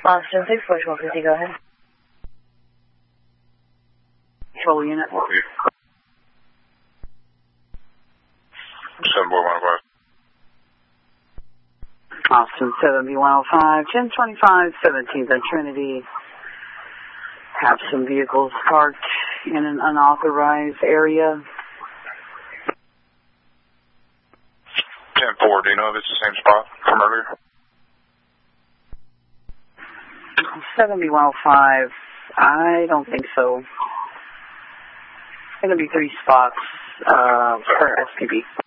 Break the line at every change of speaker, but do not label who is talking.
Boston 64150, go ahead. Control unit.
74105.
Austin 7105, 1025, 17th and Trinity. Have some vehicles parked in an unauthorized area.
10-4, do you know if it's the same spot from earlier?
7105, I don't think so. It's going to be 3 spots per SPB.